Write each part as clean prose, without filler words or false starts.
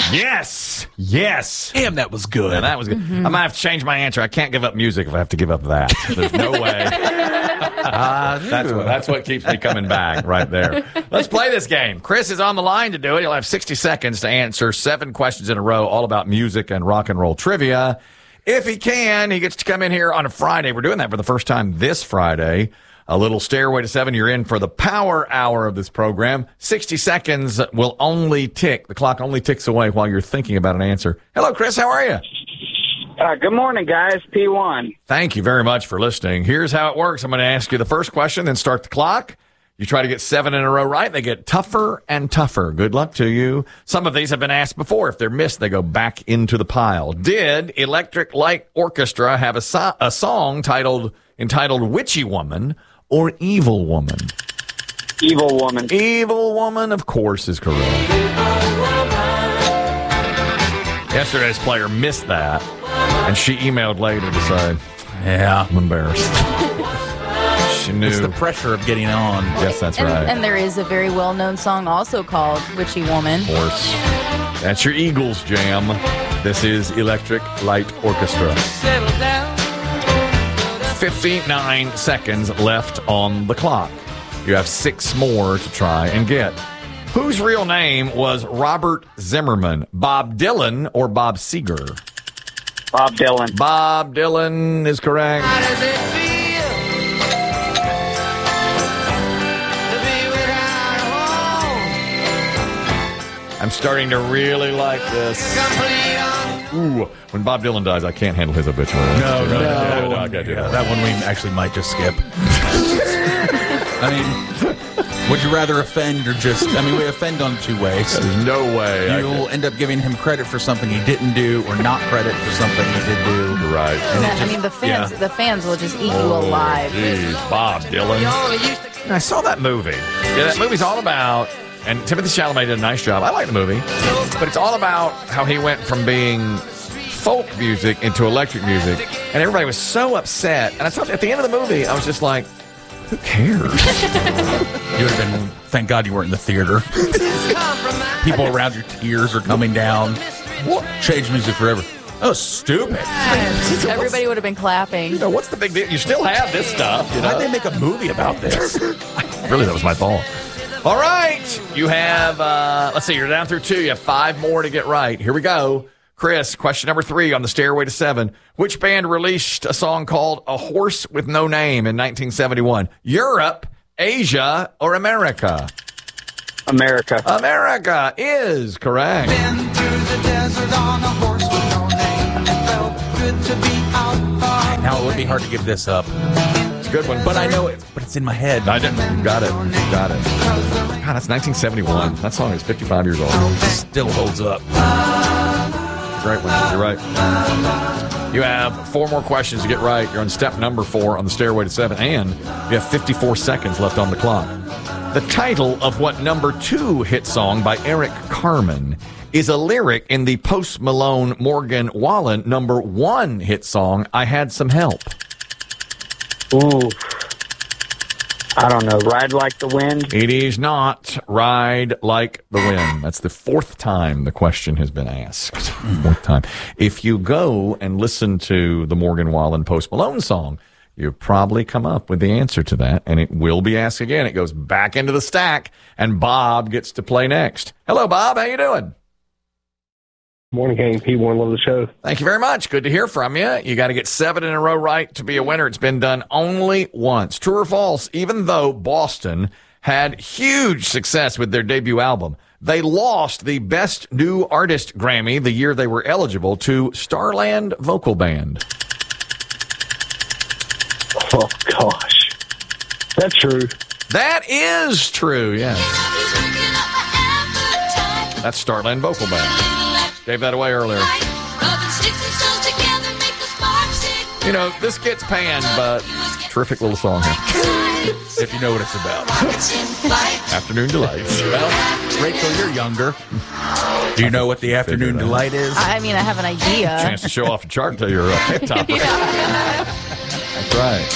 Yes. Yes. Damn, that was good. Yeah, that was good. I might have to change my answer. I can't give up music if I have to give up that. There's no way. That's what keeps me coming back right there. Let's play this game. Chris is on the line to do it. He'll have 60 seconds to answer 7 questions in a row, all about music and rock and roll trivia. If he can, he gets to come in here on a Friday. We're doing that for the first time this Friday. A little Stairway to 7. You're in for the power hour of this program. 60 seconds will only tick. The clock only ticks away while you're thinking about an answer. Hello, Chris. How are you? Good morning, guys. P1. Thank you very much for listening. Here's how it works. I'm going to ask you the first question, then start the clock. You try to get 7 in a row right. They get tougher and tougher. Good luck to you. Some of these have been asked before. If they're missed, they go back into the pile. Did Electric Light Orchestra have a song entitled Witchy Woman or Evil Woman? Evil Woman. Evil Woman, of course, is correct. Yesterday's player missed that, and she emailed later to say, Yeah. I'm embarrassed. She knew. It's the pressure of getting on. Yes, that's right. And there is a very well-known song also called Witchy Woman. Of course. That's your Eagles jam. This is Electric Light Orchestra. 59 seconds left on the clock. You have 6 more to try and get. Whose real name was Robert Zimmerman? Bob Dylan or Bob Seger? Bob Dylan. Bob Dylan is correct. How does it feel to be without a home? I'm starting to really like this. Complete on Ooh, when Bob Dylan dies, I can't handle his obituary. No, I gotta do that. That one we actually might just skip. I mean, would you rather offend or just... I mean, we offend on 2 ways. There's no way. You'll end up giving him credit for something he didn't do or not credit for something he did do. Right. The fans will just eat you alive. Jeez, Bob Dylan. you only used to And I saw that movie. Yeah, that movie's all about, and Timothée Chalamet did a nice job. I like the movie, but it's all about how he went from being folk music into electric music, and everybody was so upset. And I thought at the end of the movie, I was just like, who cares? You would have been... Thank God you weren't in the theater. compromise. People around your tears are coming down. Change music forever. Oh, stupid. Everybody would have been clapping. You know, what's the big deal? You still have this stuff. You know? Why'd they make a movie about this? Really, that was my fault. All right. You have, let's see, you're down through 2. You have 5 more to get right. Here we go. Chris, question number 3 on the Stairway to 7. Which band released a song called A Horse with No Name in 1971? Europe, Asia, or America? America. America is correct. Been through the desert on a horse with no name. It felt good to be out far. Now, it would be hard to give this up. It's a good one. But I know it. But it's in my head. I didn't. You got it. You got it. God, that's 1971. That song is 55 years old. Still holds up. Great one. You're right. You have 4 more questions to get right. You're on step number 4 on the Stairway to 7, and you have 54 seconds left on the clock. The title of what number 2 hit song by Eric Carmen is a lyric in the Post Malone Morgan Wallen number 1 hit song, I Had Some Help? Ooh. I don't know. Ride Like the Wind. It is not Ride Like the Wind. That's the 4th time the question has been asked. 4th time. If you go and listen to the Morgan Wallen Post Malone song, you'll probably come up with the answer to that, and it will be asked again. It goes back into the stack, and Bob gets to play next. Hello, Bob. How you doing? Morning, Gang. P1, love the show. Thank you very much. Good to hear from you. You got to get 7 in a row right to be a winner. It's been done only once. True or false? Even though Boston had huge success with their debut album, they lost the Best New Artist Grammy the year they were eligible to Starland Vocal Band. Oh, gosh. That's true. That is true, yes. That's Starland Vocal Band. Gave that away earlier. You know, this gets panned, but terrific little song here. If you know what it's about. Afternoon Delights. Well, Rachel, you're younger. Do you know what the Afternoon Delight is? I mean, I have an idea. Chance to show off a chart to your hip top. That's right.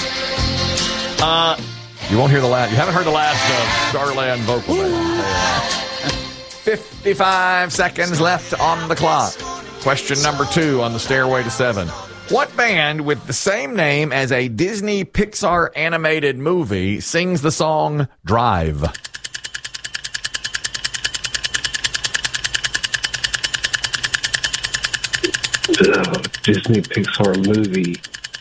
You won't hear the last. You haven't heard the last of Starland Vocal Band. 55 seconds left on the clock. Question number 2 on the Stairway to 7. What band with the same name as a Disney Pixar animated movie sings the song Drive? Disney Pixar movie.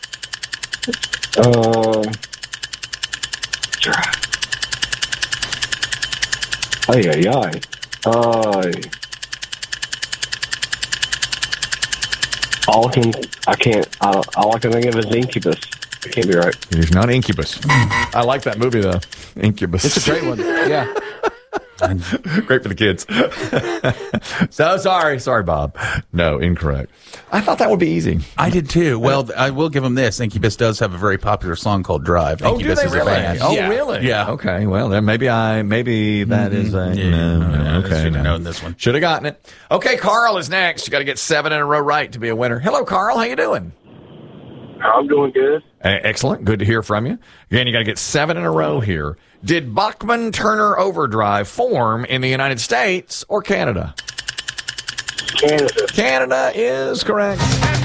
All I can think of is Incubus. It can't be right. It is not Incubus. I like that movie, though. Incubus. It's a great one. Yeah. Great for the kids. So sorry. Sorry, Bob. No, incorrect. I thought that would be easy. I did too. Well, I will give them this. Incubus does have a very popular song called Drive. Oh, Incubus do they is a really? band. Oh, Yeah. really? Yeah. Okay. Well, then maybe that is a no. Okay. Should have no. known this one. Should have gotten it. Okay, Carl is next. You got to get 7 in a row right to be a winner. Hello, Carl. How you doing? I'm doing good. Excellent. Good to hear from you. Again, you got to get 7 in a row here. Did Bachman-Turner Overdrive form in the United States or Canada? Canada. Canada is correct.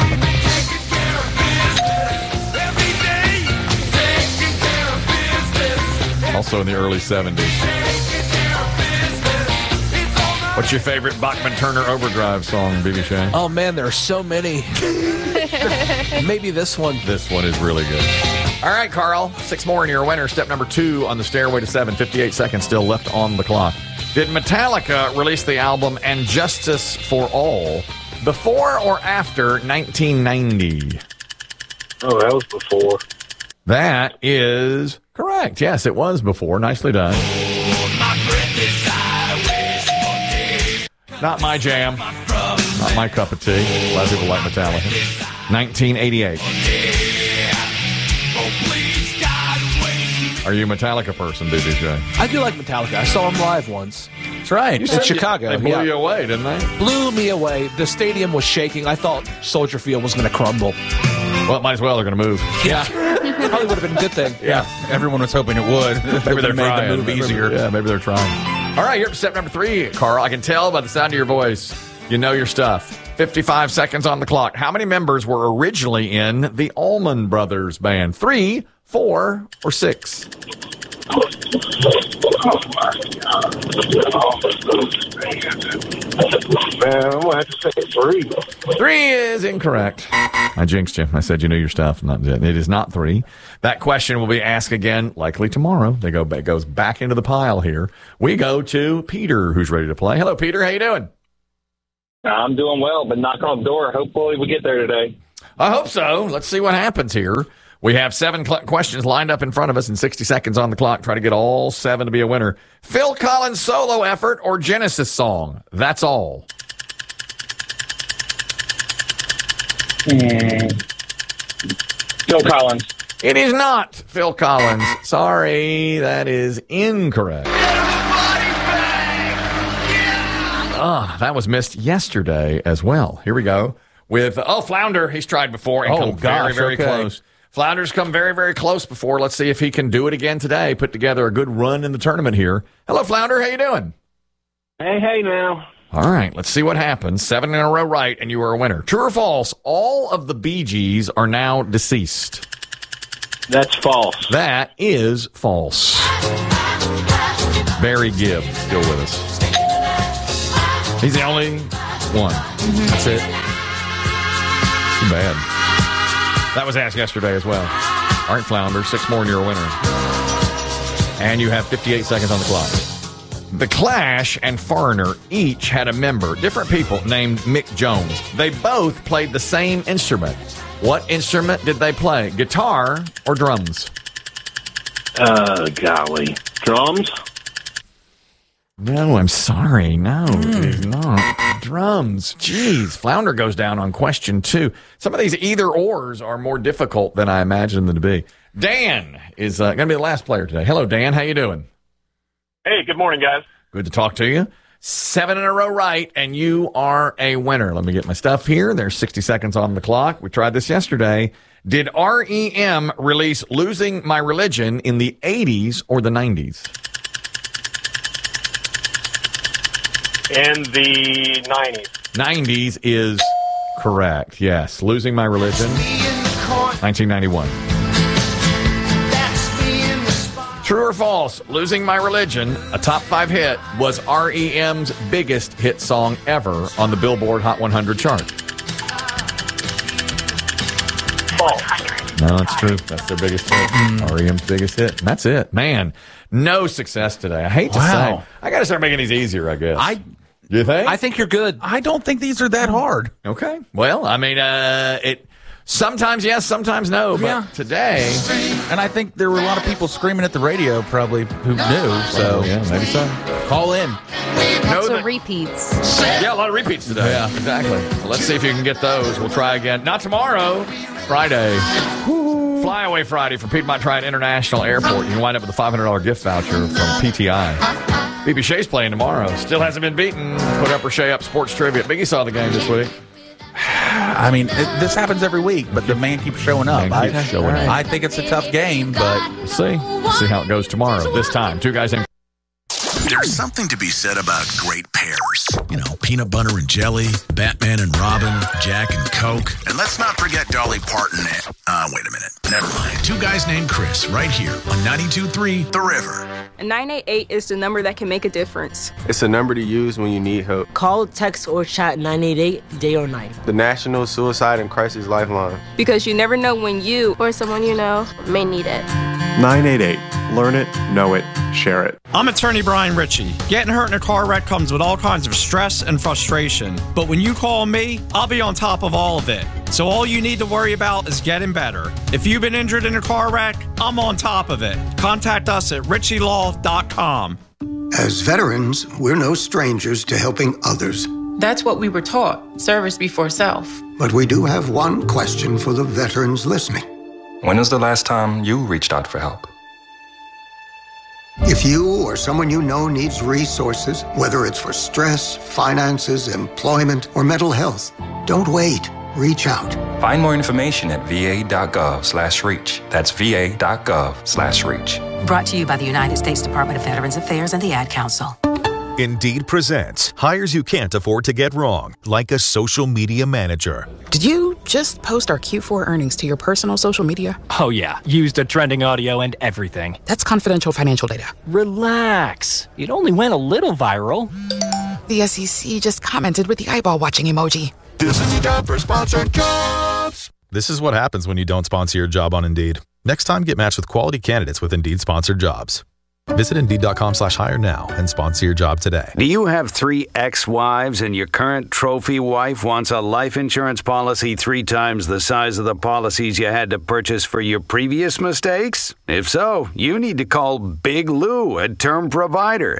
Also in the early 70s. What's your favorite Bachman-Turner Overdrive song, BB Shane? Oh, man, there are so many. Maybe this one. This one is really good. All right, Carl. 6 more and you're a winner. Step number 2 on the Stairway to 7. 58 seconds still left on the clock. Did Metallica release the album And Justice for All before or after 1990? Oh, that was before. That is correct. Yes, it was before. Nicely done. Not my jam. Not my cup of tea. A lot of people like Metallica. 1988. Are you a Metallica person, BBJ? I do like Metallica. I saw them live once. That's right. In Chicago. They blew yeah. you away, didn't they? Blew me away. The stadium was shaking. I thought Soldier Field was going to crumble. Well, might as well. They're going to move. Yeah. Probably would have been a good thing. Yeah, everyone was hoping it would. Maybe they're made trying. the move easier. Yeah, maybe they're trying. All right, you're up to step number 3, Carl. I can tell by the sound of your voice. You know your stuff. 55 seconds on the clock. How many members were originally in the Allman Brothers Band? 3, 4, or 6? Man, I'm gonna have to say 3. 3 is incorrect. I jinxed you. I said you knew your stuff. It is not 3. That question will be asked again, likely tomorrow. It goes back into the pile here. We go to Peter, who's ready to play. Hello, Peter. How you doing? I'm doing well, but knock on the door. Hopefully we get there today. I hope so. Let's see what happens here. We have 7 questions lined up in front of us and 60 seconds on the clock. Try to get all 7 to be a winner. Phil Collins solo effort or Genesis song? That's all. Phil Collins. It is not Phil Collins. Sorry, that is incorrect. That was missed yesterday as well. Here we go with Flounder. He's tried before and come very, very close. Flounder's come very, very close before. Let's see if he can do it again today. Put together a good run in the tournament here. Hello, Flounder. How you doing? Hey now. All right, let's see what happens. 7 in a row right, and you are a winner. True or false? All of the Bee Gees are now deceased. That's false. That is false. Barry Gibb still with us. He's the only one. That's it. Too bad. That was asked yesterday as well. All right, Flounder, 6 more and you're a winner. And you have 58 seconds on the clock. The Clash and Foreigner each had a member, different people, named Mick Jones. They both played the same instrument. What instrument did they play? Guitar or drums? Golly. Drums? No, I'm sorry. No, it is not. Drums. Jeez. Flounder goes down on question 2. Some of these either-ors are more difficult than I imagined them to be. Dan is going to be the last player today. Hello, Dan. How you doing? Hey, good morning, guys. Good to talk to you. 7 in a row right, and you are a winner. Let me get my stuff here. There's 60 seconds on the clock. We tried this yesterday. Did REM release Losing My Religion in the 80s or the 90s? In the 90s. 90s is correct. Yes. Losing My Religion, 1991. True or false? Losing My Religion, a top 5 hit, was REM's biggest hit song ever on the Billboard Hot 100 chart. False. No, that's true. That's their biggest hit. REM's biggest hit. And that's it. Man, no success today. I hate to say. I got to start making these easier, I guess. You think? I think you're good. I don't think these are that hard. Okay. Well, I mean, it sometimes yes, sometimes no. But today, and I think there were a lot of people screaming at the radio probably who knew. So yeah, maybe so. Call in. Lots of repeats. Yeah, a lot of repeats today. Yeah, exactly. So let's see if you can get those. We'll try again. Not tomorrow. Friday. Flyaway Friday from Piedmont Triad International Airport. You can wind up with a $500 gift voucher from PTI. BB Shea's playing tomorrow. Still hasn't been beaten. Put up or Shea up sports trivia. Biggie saw the game this week. I mean, this happens every week, but the man keeps showing up. I think it's a tough game, but we'll see. We'll see how it goes tomorrow. This time, two guys in. There's something to be said about great pairs. You know, peanut butter and jelly, Batman and Robin, Jack and Coke. And let's not forget Dolly Parton and... wait a minute. Never mind. Two guys named Chris right here on 92.3 The River. A 988 is the number that can make a difference. It's a number to use when you need help. Call, text, or chat 988 day or night. The National Suicide and Crisis Lifeline. Because you never know when you or someone you know may need it. 988. Learn it, know it, share it. I'm attorney Brian Ritchie. Getting hurt in a car wreck comes with all kinds of stress and frustration. But when you call me, I'll be on top of all of it. So all you need to worry about is getting better. If you've been injured in a car wreck, I'm on top of it. Contact us at ritchielaw.com. As veterans, we're no strangers to helping others. That's what we were taught, service before self. But we do have one question for the veterans listening. When was the last time you reached out for help? If you or someone you know needs resources, whether it's for stress, finances, employment, or mental health, don't wait. Reach out. Find more information at va.gov/reach. That's va.gov/reach. Brought to you by the United States Department of Veterans Affairs and the Ad Council. Indeed presents hires you can't afford to get wrong, like a social media manager. Did you just post our Q4 earnings to your personal social media? Oh, yeah. Used a trending audio and everything. That's confidential financial data. Relax. It only went a little viral. The SEC just commented with the eyeball watching emoji. This is time for sponsored jobs. This is what happens when you don't sponsor your job on Indeed. Next time, get matched with quality candidates with Indeed sponsored jobs. Visit Indeed.com/hire now and sponsor your job today. Do you have 3 ex-wives and your current trophy wife wants a life insurance policy 3 times the size of the policies you had to purchase for your previous mistakes? If so, you need to call Big Lou at Term Provider,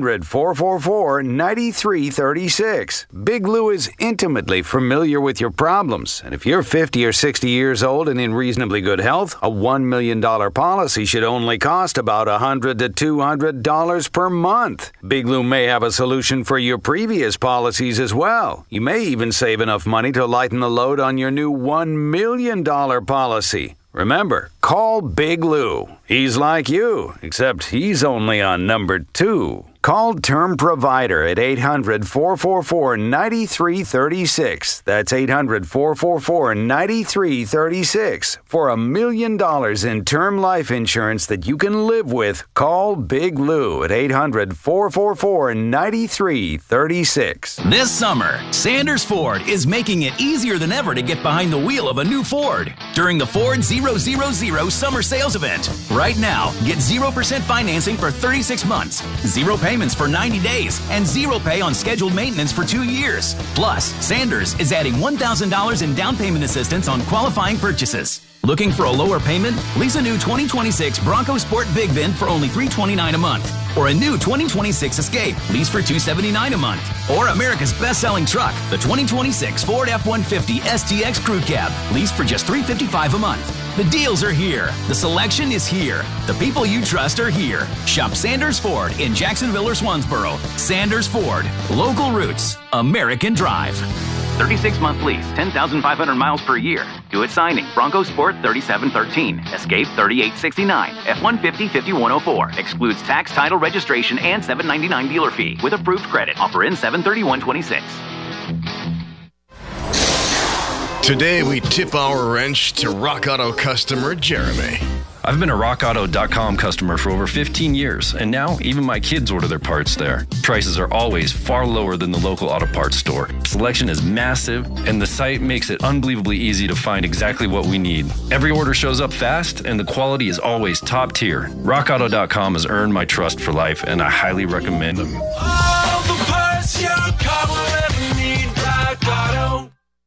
800-444-9336. Big Lou is intimately familiar with your problems, and if you're 50 or 60 years old and in reasonably good health, a $1 million policy should only cost about $100 to $200 per month. Big Lou may have a solution for your previous policies as well. You may even save enough money to lighten the load on your new $1 million policy. Remember, call Big Lou. He's like you, except he's only on number 2. Call Term Provider at 800-444-9336. That's 800-444-9336. For $1 million in term life insurance that you can live with, call Big Lou at 800-444-9336. This summer, Sanders Ford is making it easier than ever to get behind the wheel of a new Ford during the Ford 000 Summer Sales Event. Right now, get 0% financing for 36 months, 0 payments for 90 days, and 0 pay on scheduled maintenance for 2 years. Plus, Sanders is adding $1,000 in down payment assistance on qualifying purchases. Looking for a lower payment? Lease a new 2026 Bronco Sport Big Bin for only $329 a month. Or a new 2026 Escape, lease for $279 a month. Or America's best-selling truck, the 2026 Ford F-150 STX Crew Cab, lease for just $355 a month. The deals are here. The selection is here. The people you trust are here. Shop Sanders Ford in Jacksonville or Swansboro. Sanders Ford. Local roots. American drive. 36-month lease, 10,500 miles per year. Do it signing. Bronco Sport 3713. Escape 3869. F-150 5104. Excludes tax, title, registration, and $7.99 dealer fee with approved credit. Offer in 7/31/26. Today we tip our wrench to Rock Auto customer Jeremy. I've been a RockAuto.com customer for over 15 years, and now even my kids order their parts there. Prices are always far lower than the local auto parts store. Selection is massive, and the site makes it unbelievably easy to find exactly what we need. Every order shows up fast, and the quality is always top tier. RockAuto.com has earned my trust for life, and I highly recommend them. All the parts your car will ever need, Rock Auto.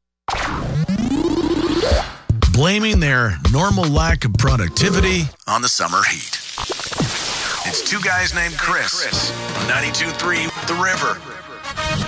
Blaming their normal lack of productivity on the summer heat. It's two guys named Chris on 92.3 The River.